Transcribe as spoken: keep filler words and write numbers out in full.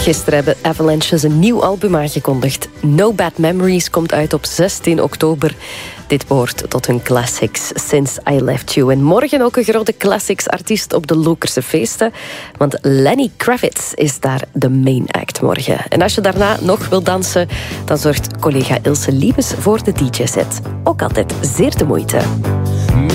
Gisteren hebben Avalanche een nieuw album aangekondigd. No Bad Memories komt uit op zestien oktober. Dit behoort tot hun classics Since I Left You. En morgen ook een grote classics-artiest op de Lokerse feesten. Want Lenny Kravitz is daar de main act morgen. En als je daarna nog wil dansen, dan zorgt collega Ilse Liebes voor de D J-set. Ook altijd zeer de moeite.